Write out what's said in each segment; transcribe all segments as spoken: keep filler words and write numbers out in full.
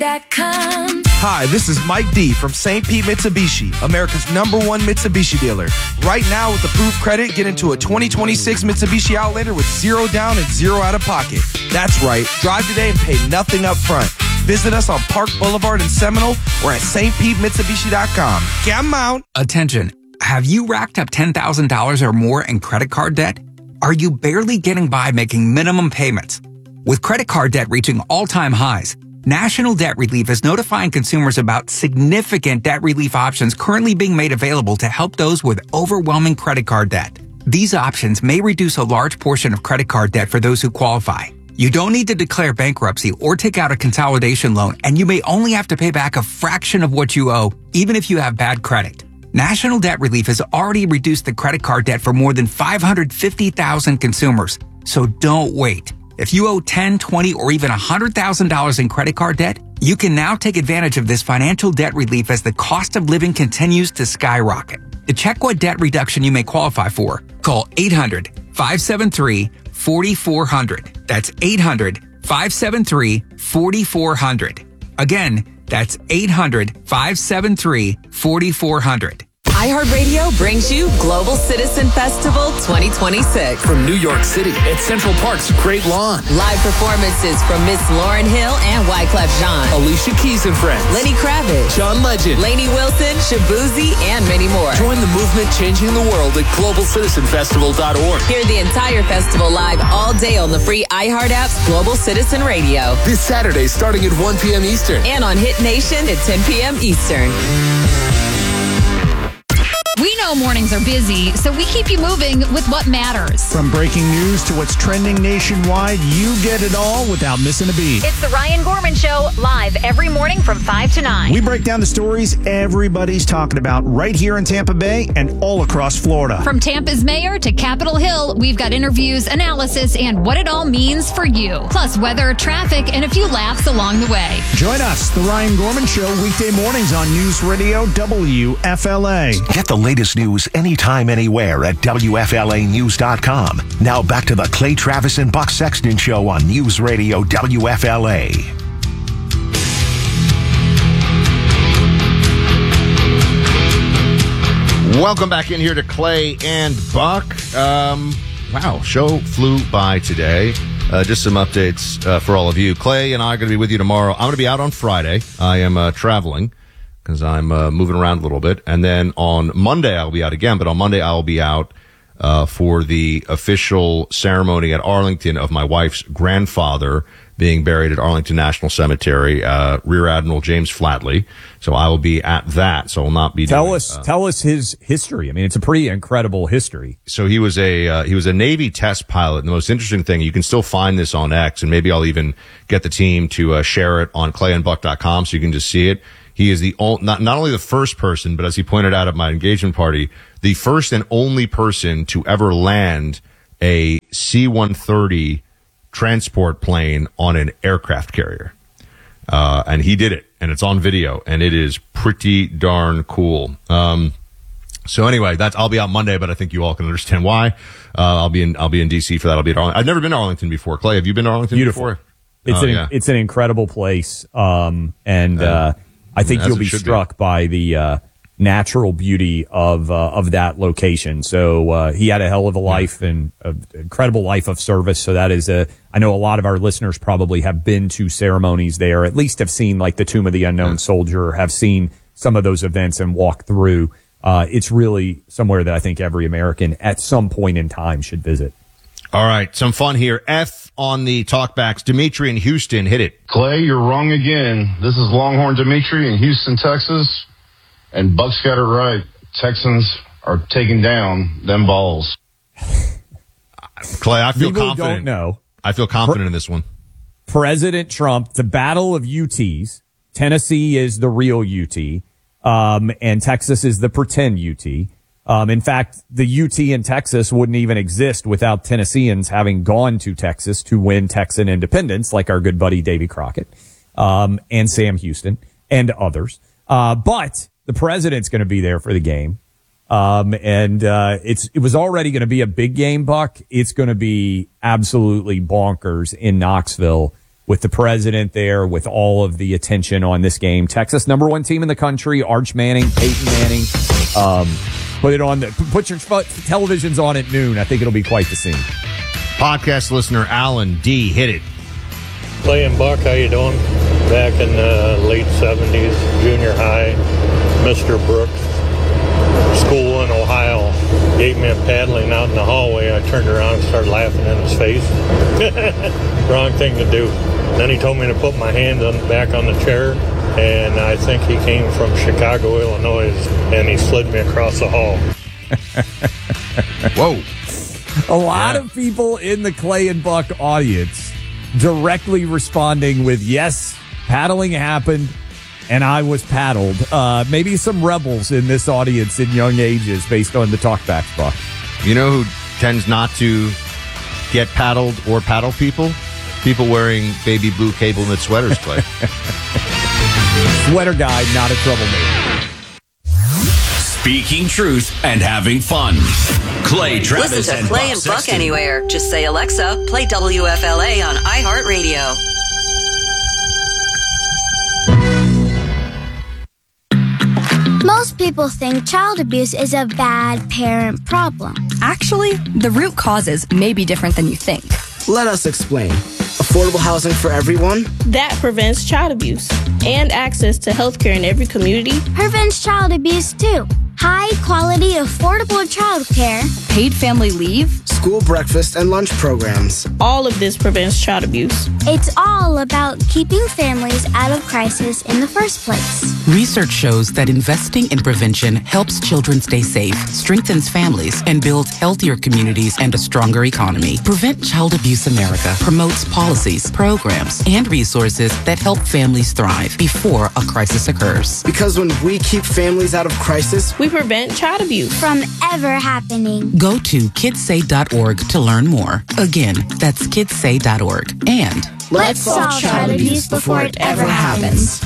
Hi, this is Mike D from Saint Pete Mitsubishi, America's number one Mitsubishi dealer. Right now, with approved credit, get into a twenty twenty-six Mitsubishi Outlander with zero down and zero out of pocket. That's right. Drive today and pay nothing up front. Visit us on Park Boulevard in Seminole or at st pete mitsubishi dot com. Come out. Attention. Have you racked up ten thousand dollars or more in credit card debt? Are you barely getting by making minimum payments? With credit card debt reaching all-time highs, National Debt Relief is notifying consumers about significant debt relief options currently being made available to help those with overwhelming credit card debt. These options may reduce a large portion of credit card debt for those who qualify. You don't need to declare bankruptcy or take out a consolidation loan, and you may only have to pay back a fraction of what you owe, even if you have bad credit. National Debt Relief has already reduced the credit card debt for more than five hundred fifty thousand consumers. So don't wait. If you owe ten, twenty, or even one hundred thousand dollars in credit card debt, you can now take advantage of this financial debt relief as the cost of living continues to skyrocket. To check what debt reduction you may qualify for, call eight hundred, five seven three, four four zero zero. That's eight hundred, five seven three, four four zero zero. Again, that's eight hundred, five seven three, four four zero zero. iHeartRadio brings you Global Citizen Festival twenty twenty-six. From New York City at Central Park's Great Lawn. Live performances from Miss Lauryn Hill and Wyclef Jean. Alicia Keys and Friends. Lenny Kravitz. John Legend. Lainey Wilson, Shabuzi, and many more. Join the movement changing the world at global citizen festival dot org. Hear the entire festival live all day on the free iHeart app's Global Citizen Radio. This Saturday starting at one p.m. Eastern. And on Hit Nation at ten p.m. Eastern. We know mornings are busy, so we keep you moving with what matters. From breaking news to what's trending nationwide, you get it all without missing a beat. It's the Ryan Gorman Show, live every morning from five to nine. We break down the stories everybody's talking about right here in Tampa Bay and all across Florida. From Tampa's mayor to Capitol Hill, we've got interviews, analysis, and what it all means for you. Plus weather, traffic, and a few laughs along the way. Join us, the Ryan Gorman Show, weekday mornings on News Radio W F L A. Get the latest news anytime, anywhere at W F L A news dot com. Now back to the Clay Travis and Buck Sexton Show on News Radio W F L A. Welcome back in here to Clay and Buck. Um, wow, show flew by today. Uh, just some updates uh, for all of you. Clay and I are going to be with you tomorrow. I'm going to be out on Friday. I am uh, traveling because I'm uh, moving around a little bit. And then on Monday, I'll be out again. But on Monday, I'll be out uh, for the official ceremony at Arlington of my wife's grandfather being buried at Arlington National Cemetery, uh, Rear Admiral James Flatley. So I will be at that. So I will not be tell doing, us uh, tell us his history. I mean, it's a pretty incredible history. So he was a uh, he was a Navy test pilot. And the most interesting thing, you can still find this on X, and maybe I'll even get the team to uh, share it on clay and buck dot com so you can just see it. He is the only, not, not only the first person, but as he pointed out at my engagement party, the first and only person to ever land a C one thirty transport plane on an aircraft carrier. Uh, and he did it, and it's on video, and it is pretty darn cool. Um, so anyway, that's, I'll be out Monday, but I think you all can understand why. Uh, I'll be in, I'll be in D C for that. I'll be at Arlington. I've never been to Arlington before. Clay, have you been to Arlington Beautiful. before? It's oh, an yeah. it's an incredible place, um, and uh, I think as you'll it be should struck be. by the uh, natural beauty of uh, of that location. So uh, he had a hell of a life and an incredible life of service. So that is a. I know a lot of our listeners probably have been to ceremonies there, at least have seen like the Tomb of the Unknown Yeah. Soldier, have seen some of those events and walked through. Uh, it's really somewhere that I think every American at some point in time should visit. All right, some fun here. F on the talkbacks. Dimitri in Houston, hit it. Clay, you're wrong again. This is Longhorn Dimitri in Houston, Texas. And Buck's got it right. Texans are taking down them balls. Clay, I feel People confident. don't know. I feel confident in this one. President Trump, the battle of U Ts. Tennessee is the real U T, um, and Texas is the pretend U T. Um, in fact, the U T in Texas wouldn't even exist without Tennesseans having gone to Texas to win Texan independence, like our good buddy Davy Crockett, um, and Sam Houston and others. Uh, but the president's going to be there for the game. Um, and, uh, it's, it was already going to be a big game, Buck. It's going to be absolutely bonkers in Knoxville. with the president there, with all of the attention on this game. Texas, number one team in the country, Arch Manning, Peyton Manning. Um, put it on the, put your televisions on at noon. I think it'll be quite the scene. Podcast listener Alan D. hit it. Clay and Buck, how you doing? Back in the late seventies, junior high, Mister Brooks, school in Ohio, gave me a paddling out in the hallway. I turned around and started laughing in his face. Wrong thing to do. Then he told me to put my hand on, back on the chair, and I think he came from Chicago, Illinois, and he slid me across the hall. Whoa. A lot yeah. of people in the Clay and Buck audience directly responding with, yes, paddling happened, and I was paddled. Uh, maybe some rebels in this audience in young ages based on the talkbacks, Buck. You know who tends not to get paddled or paddle people? People wearing baby blue cable knit sweaters, Clay. Sweater guy, not a troublemaker. Speaking truth and having fun. Clay, Travis, Listen to and Clay Buck and Buck Sexton. anywhere. Just say, Alexa, play W F L A on iHeartRadio. Most people think child abuse is a bad parent problem. Actually, the root causes may be different than you think. Let us explain. Affordable housing for everyone? That prevents child abuse and access to health care in every community. Prevents child abuse too. High quality, affordable child care. Paid family leave. School breakfast and lunch programs. All of this prevents child abuse. It's all about keeping families out of crisis in the first place. Research shows that investing in prevention helps children stay safe, strengthens families, and builds healthier communities and a stronger economy. Prevent Child Abuse America promotes policies, programs, and resources that help families thrive before a crisis occurs. Because when we keep families out of crisis, we prevent child abuse from ever happening. Go to kids say dot org to learn more. Again, that's kids say dot org. And let's solve child abuse before it ever happens.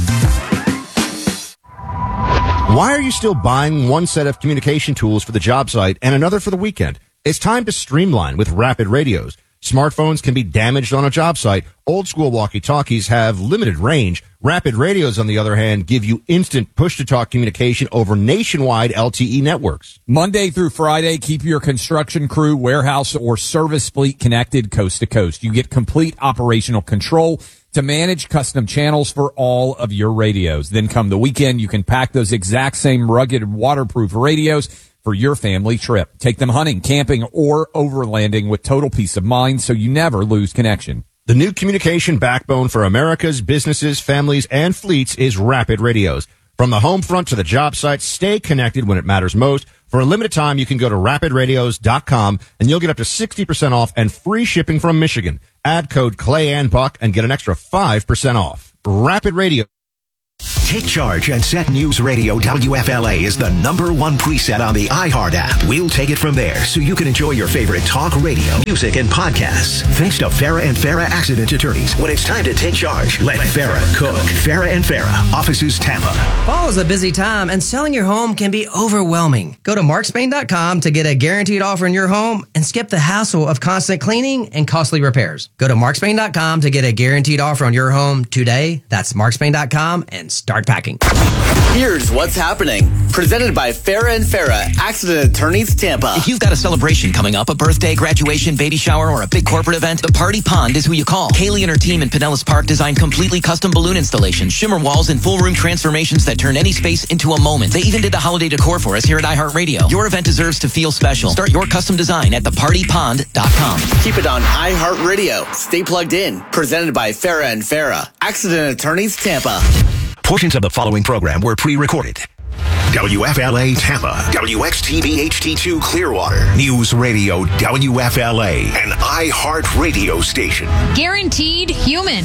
Why are you still buying one set of communication tools for the job site and another for the weekend? It's time to streamline with Rapid Radios. Smartphones can be damaged on a job site. Old school walkie-talkies have limited range. Rapid Radios, on the other hand, give you instant push-to-talk communication over nationwide L T E networks. Monday through Friday, keep your construction crew, warehouse, or service fleet connected coast to coast. You get complete operational control to manage custom channels for all of your radios. Then come the weekend, you can pack those exact same rugged, waterproof radios for your family trip. Take them hunting, camping, or overlanding with total peace of mind so you never lose connection. The new communication backbone for America's businesses, families, and fleets is Rapid Radios. From the home front to the job site, stay connected when it matters most. For a limited time, you can go to rapid radios dot com and you'll get up to sixty percent off and free shipping from Michigan. Add code Clay and Buck and get an extra five percent off. Rapid Radio. Take charge and set News Radio W F L A is the number one preset on the iHeart app. We'll take it from there so you can enjoy your favorite talk radio, music, and podcasts. Thanks to Farah and Farah Accident Attorneys. When it's time to take charge, let Farah cook. Farah and Farah, offices Tampa. Fall is a busy time and selling your home can be overwhelming. Go to mark spain dot com to get a guaranteed offer in your home and skip the hassle of constant cleaning and costly repairs. Go to mark spain dot com to get a guaranteed offer on your home today. That's mark spain dot com and start packing. Here's what's happening. Presented by Farah and Farah, Accident Attorneys Tampa. If you've got a celebration coming up, a birthday, graduation, baby shower, or a big corporate event, the Party Pond is who you call. Kaylee and her team in Pinellas Park designed completely custom balloon installations, shimmer walls, and full room transformations that turn any space into a moment. They even did the holiday decor for us here at iHeartRadio. Your event deserves to feel special. Start your custom design at the party pond dot com. Keep it on iHeartRadio. Stay plugged in. Presented by Farah and Farah, Accident Attorneys Tampa. Portions of the following program were pre-recorded. W F L A Tampa, W X T V H D two Clearwater, News Radio W F L A, an iHeart radio station. Guaranteed human.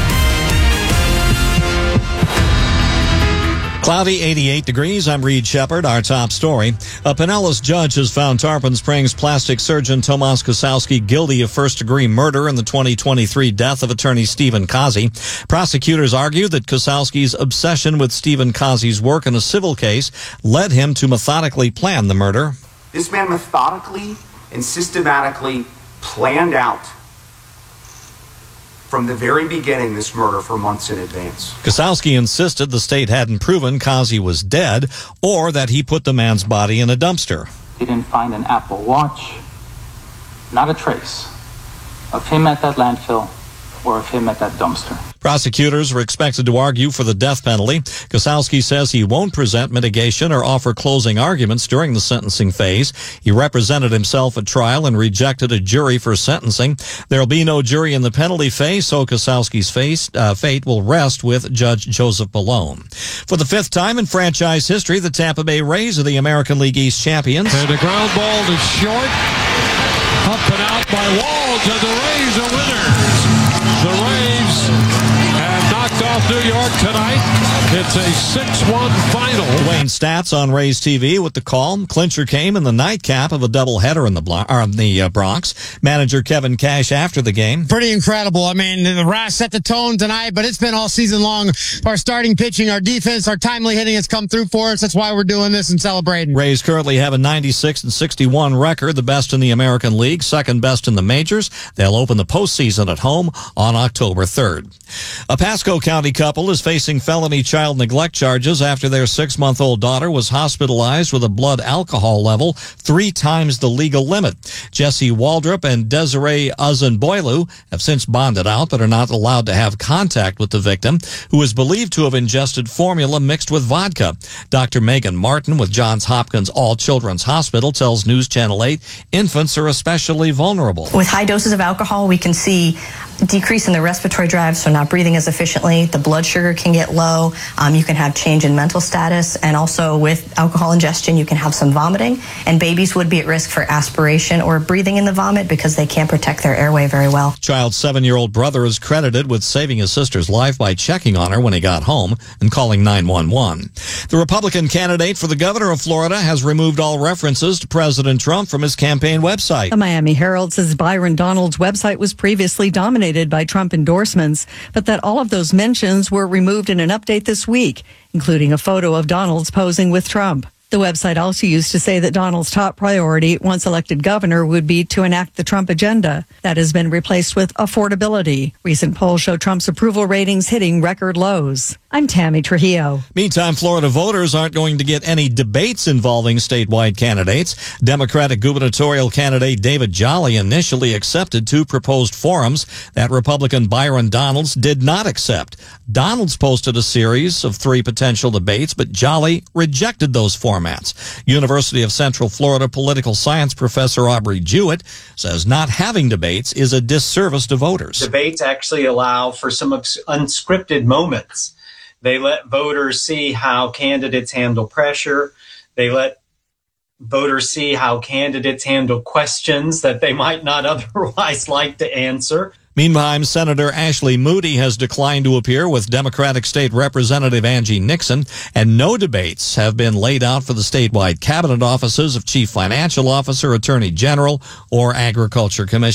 Cloudy, eighty-eight degrees. I'm Reed Shepard. Our top story. A Pinellas judge has found Tarpon Springs plastic surgeon Tomas Kosowski guilty of first-degree murder in the twenty twenty-three death of attorney Stephen Kazi. Prosecutors argue that Kosowski's obsession with Stephen Kazi's work in a civil case led him to methodically plan the murder. This man methodically and systematically planned out from the very beginning this murder for months in advance. Kosowski insisted the state hadn't proven Kazi was dead or that he put the man's body in a dumpster. He didn't find an Apple Watch, not a trace of him at that landfill or of him at that dumpster. Prosecutors are expected to argue for the death penalty. Kosowski says he won't present mitigation or offer closing arguments during the sentencing phase. He represented himself at trial and rejected a jury for sentencing. There will be no jury in the penalty phase, so Kosowski's face, uh, fate will rest with Judge Joseph Malone. For the fifth time in franchise history, the Tampa Bay Rays are the American League East champions. And the ground ball is short. Up and out by Walls, and the Rays are winners. The Rays have knocked off New York tonight. It's a six one final. Wayne Stats on Rays T V with the call. Clincher came in the nightcap of a doubleheader in the, Blo- or in the uh, Bronx. Manager Kevin Cash after the game. Pretty incredible. I mean, the Rays set the tone tonight, but it's been all season long. Our starting pitching, our defense, our timely hitting has come through for us. That's why we're doing this and celebrating. Rays currently have a ninety-six and sixty-one record, the best in the American League, second best in the majors. They'll open the postseason at home on October third. A Pasco County couple is facing felony child neglect charges after their six-month-old daughter was hospitalized with a blood alcohol level three times the legal limit. Jesse Waldrop and Desiree Uzunboilu have since bonded out but are not allowed to have contact with the victim, who is believed to have ingested formula mixed with vodka. Doctor Megan Martin with Johns Hopkins All Children's Hospital tells News Channel eight infants are especially vulnerable. With high doses of alcohol, we can see decrease in the respiratory drive, so not breathing as efficiently. The blood sugar can get low. Um, you can have change in mental status. And also with alcohol ingestion, you can have some vomiting. And babies would be at risk for aspiration or breathing in the vomit because they can't protect their airway very well. Child's seven-year-old brother is credited with saving his sister's life by checking on her when he got home and calling nine one one. The Republican candidate for the governor of Florida has removed all references to President Trump from his campaign website. The Miami Herald says Byron Donald's website was previously dominated by Trump endorsements, but that all of those mentions were removed in an update this week, including a photo of Donald's posing with Trump. The website also used to say that Donald's top priority, once elected governor, would be to enact the Trump agenda. That has been replaced with affordability. Recent polls show Trump's approval ratings hitting record lows. I'm Tammy Trujillo. Meantime, Florida voters aren't going to get any debates involving statewide candidates. Democratic gubernatorial candidate David Jolly initially accepted two proposed forums that Republican Byron Donalds did not accept. Donalds posted a series of three potential debates, but Jolly rejected those formats. University of Central Florida political science professor Aubrey Jewett says not having debates is a disservice to voters. Debates actually allow for some unscripted moments. They let voters see how candidates handle pressure. They let voters see how candidates handle questions that they might not otherwise like to answer. Meanwhile, Senator Ashley Moody has declined to appear with Democratic State Representative Angie Nixon, and no debates have been laid out for the statewide cabinet offices of Chief Financial Officer, Attorney General, or Agriculture Commissioner.